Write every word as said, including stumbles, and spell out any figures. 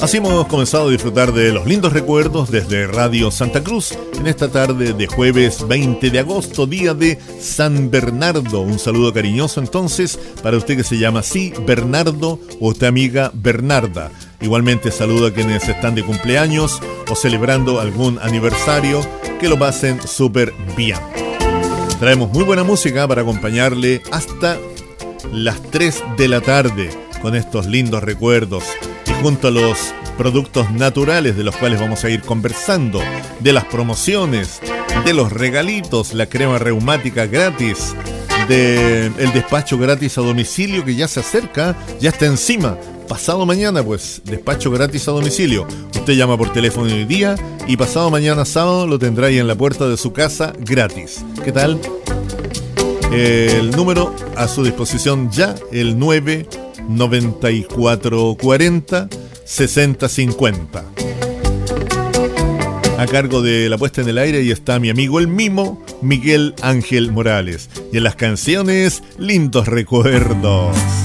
Así hemos comenzado a disfrutar de los lindos recuerdos desde Radio Santa Cruz en esta tarde de jueves veinte de agosto, día de San Bernardo. Un saludo cariñoso entonces para usted que se llama así, Bernardo, o usted amiga Bernarda. Igualmente saludo a quienes están de cumpleaños o celebrando algún aniversario, que lo pasen súper bien. Traemos muy buena música para acompañarle hasta las tres de la tarde con estos lindos recuerdos. Y junto a los productos naturales de los cuales vamos a ir conversando, de las promociones, de los regalitos, la crema reumática gratis, del despacho gratis a domicilio que ya se acerca, ya está encima. Pasado mañana, pues, despacho gratis a domicilio. Usted llama por teléfono hoy día y pasado mañana sábado lo tendrá ahí en la puerta de su casa gratis. ¿Qué tal? El número a su disposición ya, el nueve noventa y cuatro cuarenta sesenta cincuenta. A cargo de la puesta en el aire y está mi amigo el mimo, Miguel Ángel Morales. Y en las canciones, lindos recuerdos.